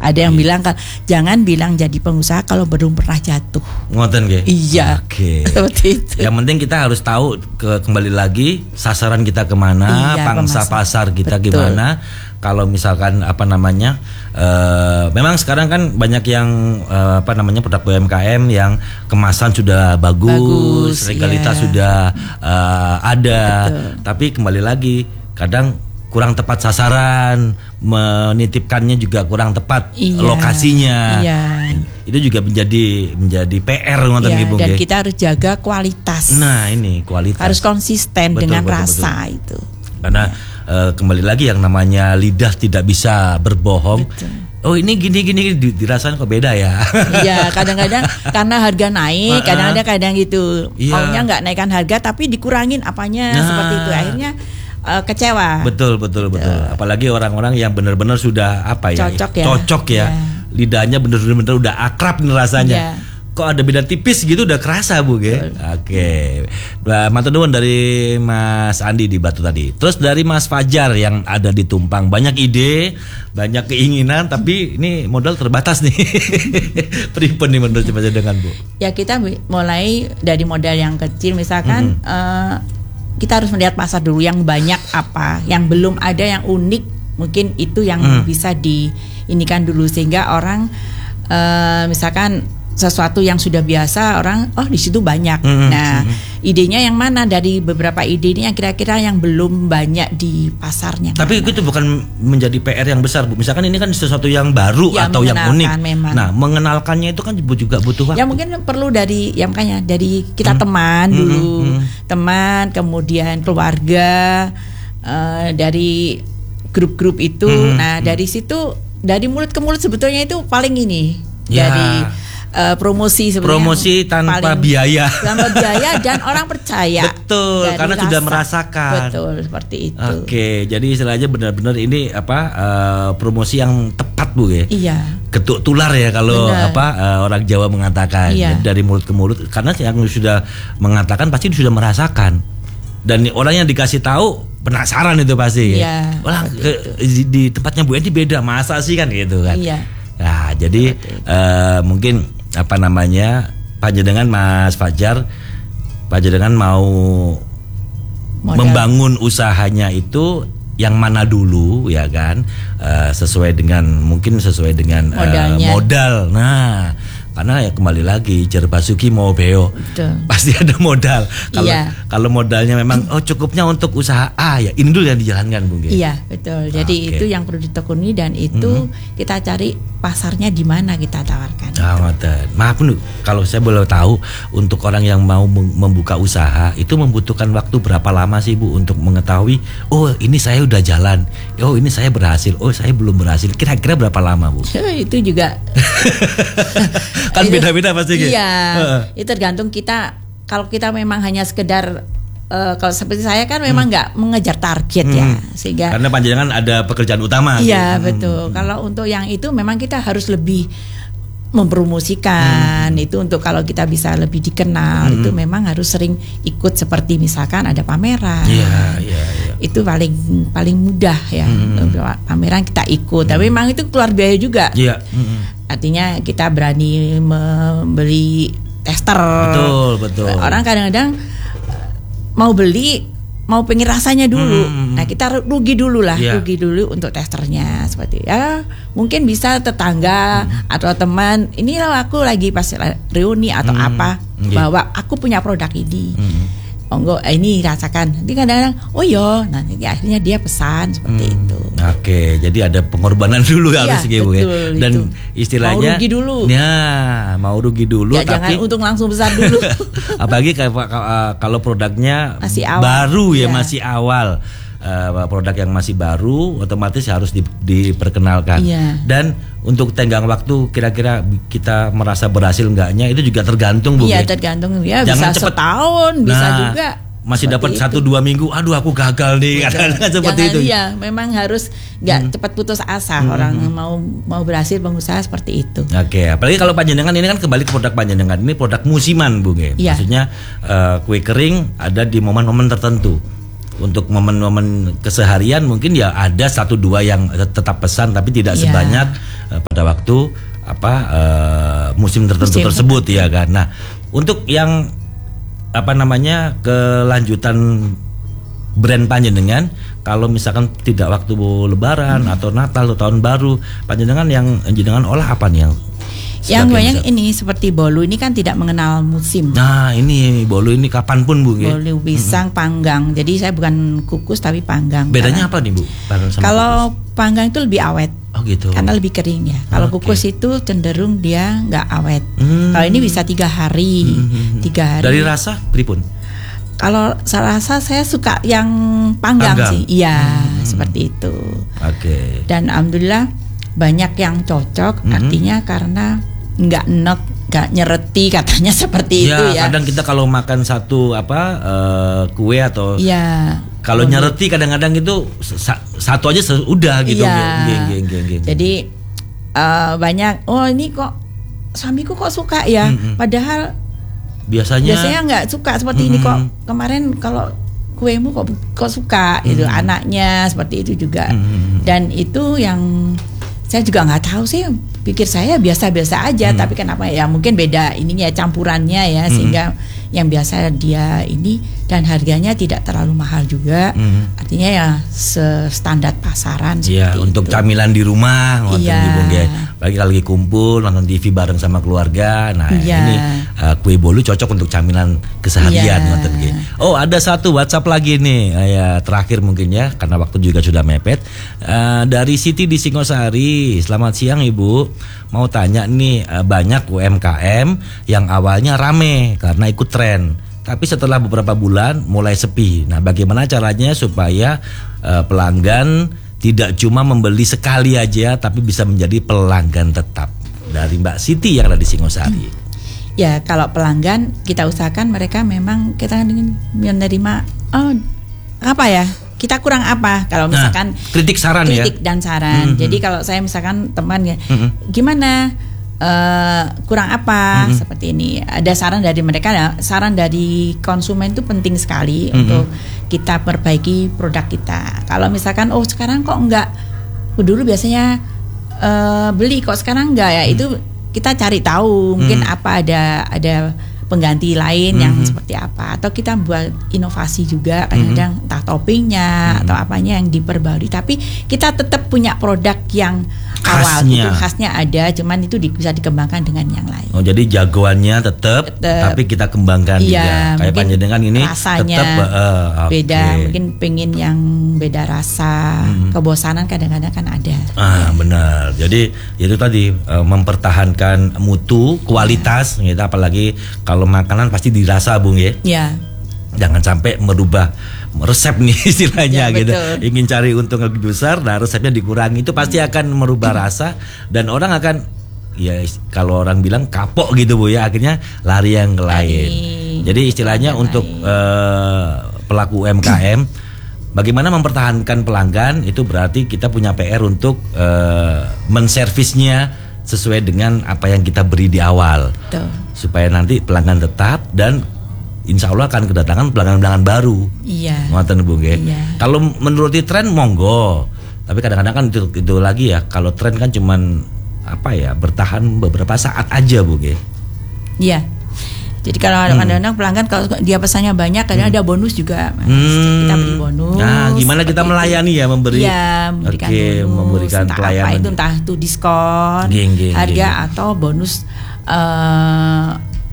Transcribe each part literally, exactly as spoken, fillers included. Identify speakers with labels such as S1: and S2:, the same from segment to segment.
S1: Ada yang bilang kan jangan bilang jadi pengusaha kalau belum pernah jatuh.
S2: Ngoten nggih.
S1: Iya.
S2: Oke.
S1: Seperti itu.
S2: Yang penting kita harus tahu ke, kembali lagi sasaran kita kemana,
S1: Iya,
S2: pangsa
S1: pemasaran.
S2: pasar kita
S1: Betul.
S2: gimana. Kalau misalkan apa namanya, uh, memang sekarang kan banyak yang uh, apa namanya produk U M K M yang kemasan sudah bagus,
S1: Bagus,
S2: legalitas
S1: iya.
S2: sudah uh, ada,
S1: Betul.
S2: tapi kembali lagi kadang kurang tepat sasaran, menitipkannya juga kurang tepat
S1: Iya.
S2: lokasinya.
S1: Iya.
S2: Itu juga menjadi menjadi P R ngoten
S1: Iya,
S2: Ibu
S1: dan
S2: nggih.
S1: kita harus jaga kualitas.
S2: Nah, ini kualitas.
S1: Harus konsisten
S2: Betul,
S1: dengan
S2: betul,
S1: rasa itu.
S2: Karena uh, kembali lagi yang namanya lidah tidak bisa berbohong.
S1: Betul.
S2: Oh ini gini gini di, dirasain kok beda ya.
S1: Iya, kadang-kadang karena harga naik, kadang-kadang kadang gitu.
S2: Iya.
S1: Maunya nggak naikkan harga tapi dikurangin apanya
S2: Nah.
S1: seperti itu. Akhirnya uh, kecewa.
S2: Betul betul betul. Apalagi orang-orang yang benar-benar sudah apa ya?
S1: Cocok ya.
S2: Cocok ya.
S1: Iya.
S2: Lidahnya benar-benar udah akrab nih rasanya.
S1: Iya.
S2: Kok ada beda tipis gitu udah kerasa Bu ge. Oke. Nah, matur nuwun dari Mas Andi di Batu tadi. Terus dari Mas Fajar yang ada di Tumpang, banyak ide, banyak keinginan tapi ini modal terbatas nih. Pripun nih menurut Mas dengan Bu?
S1: Ya kita mulai dari modal yang kecil misalkan
S2: Mm-hmm.
S1: uh, kita harus melihat pasar dulu yang banyak apa, yang belum ada yang unik mungkin itu yang
S2: Mm.
S1: bisa diinikan dulu sehingga orang uh, misalkan sesuatu yang sudah biasa orang oh di situ banyak.
S2: Mm-hmm.
S1: Nah, idenya yang mana dari beberapa ide ini yang kira-kira yang belum banyak di pasarnya.
S2: Tapi
S1: mana?
S2: itu bukan menjadi P R yang besar Bu. Misalkan ini kan sesuatu yang baru
S1: Ya,
S2: atau yang unik.
S1: mengenalkan memang.
S2: Nah, mengenalkannya itu kan juga butuh waktu.
S1: Ya mungkin perlu dari ya makanya dari kita
S2: Hmm.
S1: teman
S2: Hmm,
S1: dulu,
S2: hmm, hmm.
S1: teman, kemudian keluarga, eh, dari grup-grup itu.
S2: Hmm,
S1: Nah
S2: hmm.
S1: dari situ dari mulut ke mulut sebetulnya itu paling ini
S2: Ya.
S1: dari eh, promosi sebenarnya.
S2: Promosi tanpa
S1: paling-
S2: biaya.
S1: tanpa biaya dan orang percaya.
S2: Betul,
S1: Dari
S2: karena sudah
S1: rasa.
S2: merasakan.
S1: Betul seperti itu.
S2: Oke, jadi istilahnya benar-benar ini apa eh, promosi yang tepat Bu ya.
S1: Iya.
S2: Ketuk tular ya kalau
S1: Benar.
S2: apa eh, orang Jawa mengatakan.
S1: Iya.
S2: Jadi dari mulut ke mulut karena yang sudah mengatakan pasti sudah merasakan. Dan orang yang dikasih tahu penasaran itu pasti ya.
S1: Iya,
S2: Wah,
S1: seperti
S2: ke, di, di tempatnya Bu Edi beda, masa sih kan gitu kan.
S1: Iya.
S2: Nah, jadi eh, mungkin apa namanya panjenengan Mas Fajar, panjenengan mau
S1: Modal.
S2: membangun usahanya itu yang mana dulu ya kan. Eh, sesuai dengan mungkin sesuai dengan eh,
S1: Modalnya.
S2: modal. Nah, karena ya kembali lagi Jer Basuki mau beo
S1: Betul.
S2: pasti ada modal. Kalau
S1: Iya.
S2: kalau modalnya memang oh cukupnya untuk usaha A ya ini dulu yang dijalankan Bu Ge.
S1: Iya betul. Jadi
S2: Oke.
S1: itu yang perlu ditekuni dan itu kita cari pasarnya di mana kita tawarkan.
S2: Ah, ngoten. Maaf nih, kalau saya boleh tahu untuk orang yang mau mem- membuka usaha itu membutuhkan waktu berapa lama sih Bu untuk mengetahui oh ini saya udah jalan, oh ini saya berhasil, oh saya belum berhasil. Kira-kira berapa lama Bu?
S1: Itu juga
S2: Kan
S1: itu-
S2: beda-beda pasti gitu.
S1: Iya.
S2: Heeh.
S1: Itu tergantung kita. Kalau kita memang hanya sekedar eh, kalau seperti saya kan memang nggak mengejar target ya sehingga
S2: Karena panjenengan ada pekerjaan utama.
S1: iya
S2: gitu.
S1: betul. Kalau untuk yang itu memang kita harus lebih mempromosikan
S2: Hmm.
S1: itu untuk kalau kita bisa lebih dikenal itu memang harus sering ikut seperti misalkan ada pameran.
S2: Iya, iya, iya.
S1: Itu paling paling mudah ya. Pameran kita ikut. Tapi memang itu keluar biaya juga.
S2: Iya. mm-mm.
S1: Artinya kita berani membeli tester.
S2: Betul, betul.
S1: Orang kadang-kadang mau beli, mau pengen rasanya dulu.
S2: Hmm.
S1: Nah kita rugi dulu lah,
S2: Iya.
S1: rugi dulu untuk testernya seperti ya. Mungkin bisa tetangga
S2: Hmm.
S1: atau teman. Inilah aku lagi pas reuni atau
S2: Hmm.
S1: apa,
S2: Iya.
S1: bahwa aku punya produk ini.
S2: Hmm.
S1: Monggo eh, ini rasakan. Nanti kadang-kadang oh iya, nah nanti akhirnya dia pesan seperti
S2: Hmm.
S1: itu.
S2: Oke, jadi ada pengorbanan dulu
S1: Iya,
S2: harus gitu ya.
S1: betul,
S2: Dan
S1: itu.
S2: istilahnya
S1: Mau rugi dulu.
S2: Ya, mau rugi dulu
S1: Ya,
S2: tapi
S1: jangan untung langsung besar dulu.
S2: apalagi kayak uh, kalau produknya
S1: Masih awal.
S2: baru ya,
S1: Iya.
S2: masih awal. Uh, produk yang masih baru otomatis harus di, diperkenalkan.
S1: Iya.
S2: Dan untuk tenggang waktu kira-kira kita merasa berhasil enggaknya itu juga tergantung Bu.
S1: Iya
S2: ya.
S1: tergantung ya
S2: Jangan
S1: bisa
S2: cepet.
S1: setahun bisa
S2: Nah,
S1: juga
S2: masih dapat
S1: seperti
S2: satu
S1: itu.
S2: dua minggu, aduh aku gagal nih, kadang-kadang seperti
S1: Jangan,
S2: itu.
S1: iya memang harus nggak cepat putus asa orang mau mau berhasil pengusaha seperti itu.
S2: Oke, apalagi kalau panjenengan ini kan kembali ke produk panjenengan ini produk musiman Bu Ge.
S1: Iya.
S2: Maksudnya eh, kue kering ada di momen-momen tertentu. Untuk momen-momen keseharian mungkin ya ada satu dua yang tetap pesan tapi tidak
S1: Iya.
S2: sebanyak uh, pada waktu apa uh, musim tertentu musim tersebut tertentu. Ya kan. Nah, untuk yang apa namanya kelanjutan brand panjenengan, kalau misalkan tidak waktu lebaran hmm. atau Natal atau tahun baru, panjenengan yang panjenengan olah apa nih yang
S1: yang banyak ini seperti bolu ini kan tidak mengenal musim.
S2: Nah ini bolu ini kapanpun Bu.
S1: Bolu pisang, hmm. panggang. Jadi saya bukan kukus tapi panggang.
S2: Bedanya karena, apa nih Bu?
S1: Sama kalau kukus? Panggang itu lebih awet.
S2: Oh gitu.
S1: Karena lebih kering ya. Kalau okay. kukus itu cenderung dia nggak awet. Hmm. Kalau ini bisa tiga hari, hmm. tiga hari.
S2: Dari rasa pripun?
S1: Kalau saya rasa saya suka yang panggang, panggang. sih. Iya hmm. seperti itu.
S2: Oke. Okay.
S1: Dan alhamdulillah banyak yang cocok. Hmm. Artinya karena nggak enek, nggak nyereti katanya seperti ya, itu ya.
S2: Kadang kita kalau makan satu apa uh, kue atau
S1: ya,
S2: kalau oh, nyereti kadang-kadang itu sa- satu aja sudah gitu.
S1: Ya.
S2: Geng, geng, geng, geng.
S1: Jadi uh, banyak oh ini kok suamiku kok suka ya, mm-hmm. padahal
S2: biasanya
S1: biasanya nggak suka seperti mm-hmm. ini kok. Kemarin kalau kuemu kok kok suka mm-hmm. itu anaknya seperti itu juga. Mm-hmm. Dan itu yang saya juga nggak tahu sih, pikir saya biasa-biasa aja, hmm. tapi kenapa ya mungkin beda ininya campurannya ya, hmm. sehingga yang biasa dia ini dan harganya tidak terlalu mahal juga, hmm. artinya ya standar pasaran.
S2: Iya, untuk itu. Camilan di rumah, nonton
S1: ya.
S2: Di Bongge, lagi kalau lagi kumpul nonton T V bareng sama keluarga, nah ya. Ini uh, kue bolu cocok untuk camilan keseharian, ya. Nonton gitu. Oh ada satu WhatsApp lagi nih, uh, ya terakhir mungkin ya, karena waktu juga sudah mepet. Uh, dari Siti di Singosari, selamat siang Ibu. Mau tanya nih, uh, banyak U M K M yang awalnya rame karena ikut tren, tapi setelah beberapa bulan mulai sepi. Nah, bagaimana caranya supaya uh, pelanggan tidak cuma membeli sekali aja, tapi bisa menjadi pelanggan tetap? Dari Mbak Siti yang ada di Singosari.
S1: Ya, kalau pelanggan kita usahakan mereka memang kita ingin menerima oh apa ya? Kita kurang apa kalau misalkan
S2: nah, kritik saran
S1: kritik
S2: ya
S1: kritik dan saran. Mm-hmm. Jadi kalau saya misalkan teman ya, mm-hmm. gimana uh, kurang apa mm-hmm. seperti ini. Ada saran dari mereka, ya. Saran dari konsumen itu penting sekali mm-hmm. untuk kita perbaiki produk kita. Kalau misalkan oh sekarang kok enggak, dulu biasanya uh, beli kok sekarang enggak ya, mm-hmm. itu kita cari tahu mungkin mm-hmm. apa ada ada pengganti lain mm-hmm. yang seperti apa, atau kita buat inovasi juga kadang-kadang mm-hmm. entah toppingnya mm-hmm. atau apanya yang diperbarui, tapi kita tetap punya produk yang awal
S2: khasnya.
S1: Itu khasnya ada, cuman itu di, bisa dikembangkan dengan yang lain.
S2: Oh jadi jagoannya tetap, tapi kita kembangkan
S1: iya,
S2: juga. Kayak panjenengan ini
S1: rasanya
S2: tetap uh,
S1: beda,
S2: okay.
S1: mungkin pengen yang beda rasa, hmm. kebosanan kadang-kadang kan ada.
S2: Ah ya. Benar. Jadi itu tadi uh, mempertahankan mutu, kualitas, ya. Gitu, apalagi kalau makanan pasti dirasa Bung ya.
S1: Iya.
S2: Jangan sampai merubah resep nih istilahnya ya, gitu.
S1: Betul.
S2: Ingin cari untung lebih besar, nah resepnya dikurangi, itu pasti akan merubah rasa dan orang akan ya kalau orang bilang kapok gitu Bu ya, akhirnya lari yang ke lain. Jadi istilahnya untuk uh, pelaku U M K M bagaimana mempertahankan pelanggan itu berarti kita punya P R untuk uh, menservisnya sesuai dengan apa yang kita beri di awal. Betul. Supaya nanti pelanggan tetap dan insya Allah akan kedatangan pelanggan-pelanggan baru.
S1: Iya.
S2: Ngoten Bu nggih.
S1: Iya.
S2: Kalau menuruti tren monggo. Tapi kadang-kadang kan itu, itu lagi ya. Kalau tren kan cuman apa ya, bertahan beberapa saat aja Bu nggih.
S1: Iya. Jadi kalau hmm. kadang-kadang pelanggan kalau dia pesannya banyak, kadang hmm. ada bonus juga. Hmm. Kita beri bonus.
S2: Nah, gimana kita melayani itu. ya memberi?
S1: Iya, memberikan
S2: okay,
S1: bonus.
S2: Memberikan
S1: entah
S2: pelayanan.
S1: Apa itu entah itu diskon,
S2: geng, geng,
S1: harga
S2: geng.
S1: atau bonus uh,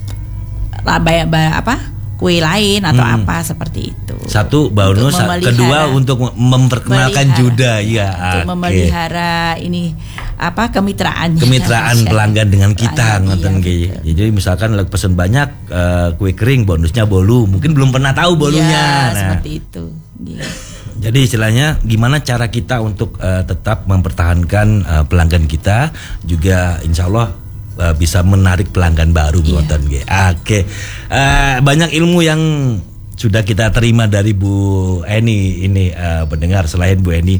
S1: bayar, bayar apa? Kue lain atau hmm. apa seperti itu.
S2: Satu bonus, kedua untuk memperkenalkan Juda ya.
S1: Untuk okay. memelihara ini apa kemitraan.
S2: Kemitraan pelanggan dengan kita ngoten nggih. Jadi misalkan pesen banyak uh, kue kering bonusnya bolu, mungkin belum pernah tahu bolunya.
S1: Ya,
S2: nah.
S1: seperti itu. Gitu.
S2: Jadi istilahnya gimana cara kita untuk uh, tetap mempertahankan uh, pelanggan kita juga insya Allah Uh, bisa menarik pelanggan baru
S1: iya.
S2: Oke, okay. uh, banyak ilmu yang sudah kita terima dari Bu Eni ini uh, pendengar. Selain Bu Eni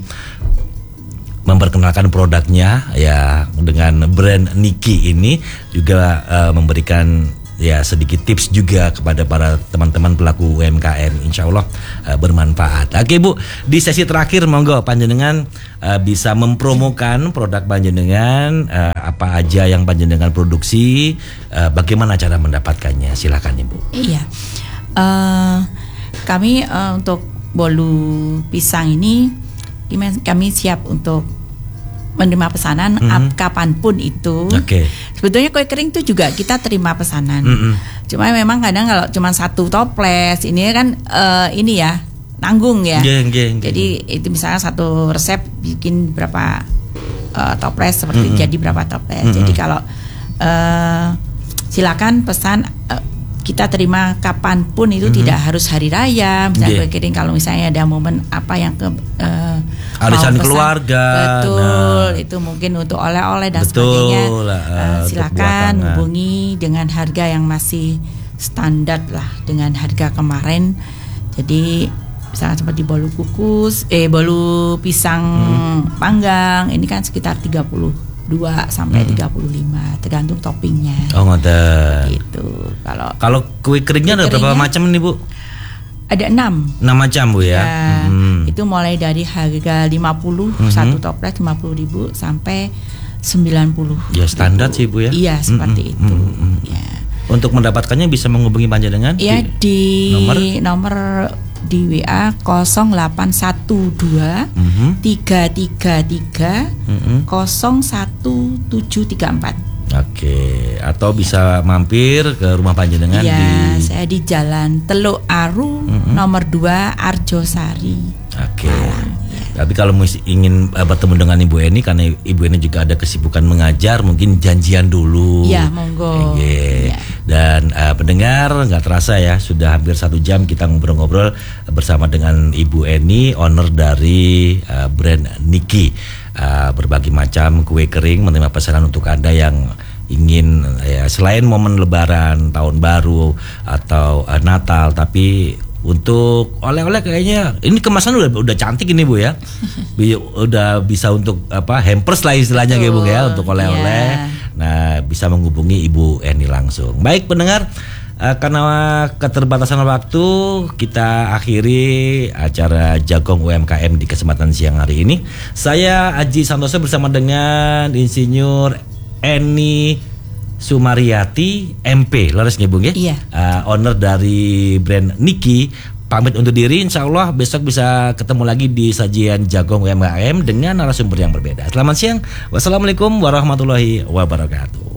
S2: memperkenalkan produknya ya dengan brand Niki ini juga uh, memberikan ya sedikit tips juga kepada para teman-teman pelaku U M K M, insya Allah uh, bermanfaat. Oke Bu, di sesi terakhir monggo panjenengan uh, bisa mempromokan produk panjenengan, uh, apa aja yang panjenengan produksi, uh, bagaimana cara mendapatkannya, silakan Ibu.
S1: Iya, uh, kami uh, untuk bolu pisang ini kami siap untuk menerima pesanan mm-hmm. kapanpun itu.
S2: Okay.
S1: Sebetulnya kue kering itu juga kita terima pesanan.
S2: Mm-hmm.
S1: Cuma memang kadang kalau cuma satu toples ini kan uh, ini ya nanggung ya.
S2: Geng, geng,
S1: jadi geng. Itu misalnya satu resep bikin berapa uh, toples seperti mm-hmm. jadi berapa toples. Mm-hmm. Jadi kalau uh, silakan pesan. Uh, kita terima kapanpun itu mm-hmm. tidak harus hari raya, misalnya yeah. kering kalau misalnya ada momen apa yang ke uh,
S2: arisan keluarga,
S1: betul, nah. itu mungkin untuk oleh-oleh dan betul, sebagainya, uh, silakan hubungi dengan harga yang masih standar lah dengan harga kemarin. Jadi misalnya seperti bolu kukus, eh bolu pisang hmm. panggang ini kan sekitar tiga puluh dua sampai tiga puluh lima tergantung toppingnya.
S2: Oh, ada.
S1: Gitu. Kalau
S2: kalau kue keringnya ada berapa macam nih Bu?
S1: Ada enam.
S2: enam macam Bu ya.
S1: ya
S2: hmm.
S1: Itu mulai dari harga lima puluh hmm. satu toples lima puluh ribu sampai sembilan puluh.
S2: Ya standar sih Bu ya.
S1: Iya seperti hmm. itu. Hmm. Ya.
S2: Untuk mendapatkannya bisa menghubungi panjenengan?
S1: Iya di, di nomor nomor di W A nol delapan satu dua tiga tiga tiga nol satu tujuh tiga empat.
S2: Oke, atau bisa mampir ke rumah panjenengan
S1: ya,
S2: di
S1: saya di Jalan Teluk Aru mm-hmm. nomor dua Arjosari.
S2: Oke. Ya. Tapi kalau ingin uh, bertemu dengan Ibu Eni karena Ibu Eni juga ada kesibukan mengajar, mungkin janjian dulu.
S1: Iya, monggo.
S2: Okay. Ya. Dan uh, pendengar, nggak terasa ya sudah hampir satu jam kita ngobrol-ngobrol bersama dengan Ibu Eni, owner dari uh, brand Niki. Uh, berbagai macam kue kering, menerima pesanan untuk Anda yang ingin ya selain momen Lebaran, Tahun Baru atau uh, Natal, tapi untuk oleh-oleh kayaknya ini kemasan udah udah cantik ini Bu ya. Udah bisa untuk apa hampers lah istilahnya kayak Bu ya untuk oleh-oleh. Yeah. Nah, bisa menghubungi Ibu Eni langsung. Baik pendengar, Uh, karena keterbatasan waktu, kita akhiri acara Jagong U M K M di kesempatan siang hari ini. Saya Aji Santoso bersama dengan Insinyur Eni Sumaryati M P, laras nggih Bung ya?
S1: Iya.
S2: Uh, owner dari brand Niki. Pamit undur diri, insya Allah besok bisa ketemu lagi di sajian Jagong U M K M dengan narasumber yang berbeda. Selamat siang, wassalamualaikum warahmatullahi wabarakatuh.